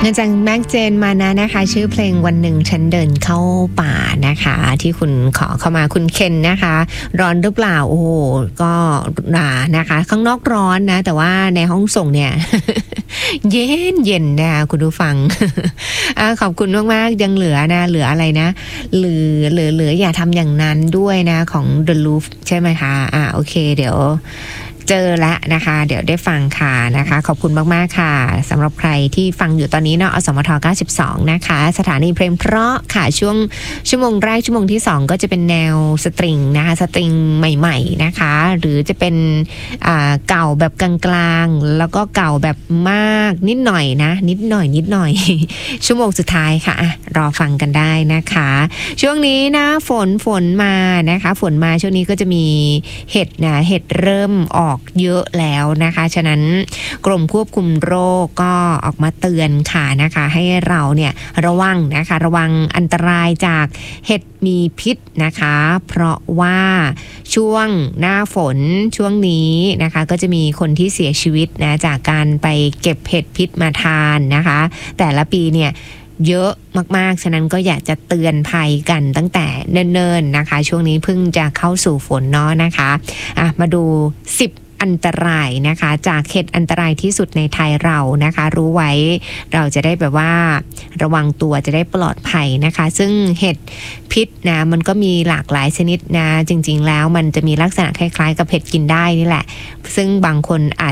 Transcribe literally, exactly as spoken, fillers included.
จากแม็กเจนมานะนะคะชื่อเพลงวันหนึ่งฉันเดินเข้าป่านะคะที่คุณขอเข้ามาคุณเคนนะคะร้อนหรือเปล่าโอ้โหก็หนานะคะข้างนอกร้อนนะแต่ว่าในห้องส่งเนี่ย เย็นเย็นนะคะคุณผู้ฟัง ขอบคุณมากๆยังเหลือนะเหลืออะไรนะเหลือเหลือเหลืออย่าทำอย่างนั้นด้วยนะของ The Roof ใช่ไหมคะอ่าโอเคเดี๋ยวเจอแล้วนะคะเดี๋ยวได้ฟังค่ะนะคะขอบคุณมากๆค่ะสำหรับใครที่ฟังอยู่ตอนนี้เนาะอสมทเก้าสิบสองนะคะสถานีเพลงเพราะค่ะช่วงชั่วโมงแรกชั่วโมงที่สองก็จะเป็นแนวสตริงนะคะสตริงใหม่ๆนะคะหรือจะเป็นอ่าเก่าแบบกลางๆแล้วก็เก่าแบบมากนิดหน่อยนะนิดหน่อยนิดหน่อย ชั่วโมงสุดท้ายค่ะอ่ะรอฟังกันได้นะคะช่วงนี้นะฝนฝนมานะคะฝนมาช่วงนี้ก็จะมีเห็ดนะเห็ดเริ่มออกเยอะแล้วนะคะฉะนั้นกรมควบคุมโรคก็ออกมาเตือนค่ะนะคะให้เราเนี่ยระวังนะคะระวังอันตรายจากเห็ดมีพิษนะคะเพราะว่าช่วงหน้าฝนช่วงนี้นะคะก็จะมีคนที่เสียชีวิตนะจากการไปเก็บเห็ดพิษมาทานนะคะแต่ละปีเนี่ยเยอะมากๆฉะนั้นก็อยากจะเตือนภัยกันตั้งแต่เนิ่นๆนะคะช่วงนี้เพิ่งจะเข้าสู่ฝนเนาะนะคะอ่ะมาดูสิบอันตรายนะคะจากเห็ดอันตรายที่สุดในไทยเรานะคะรู้ไว้เราจะได้แบบว่าระวังตัวจะได้ปลอดภัยนะคะซึ่งเห็ดพิษนะมันก็มีหลากหลายชนิดนะจริงๆแล้วมันจะมีลักษณะคล้ายๆกับเห็ดกินได้นี่แหละซึ่งบางคนอาจ